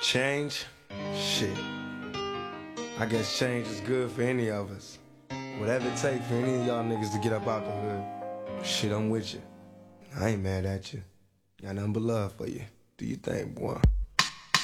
Change? Shit. I guess change is good for any of us. Whatever it takes for any of y'all niggas to get up out the hood. Shit, I'm with you. I ain't mad at you. Got nothing but love for you. Do you think, boy?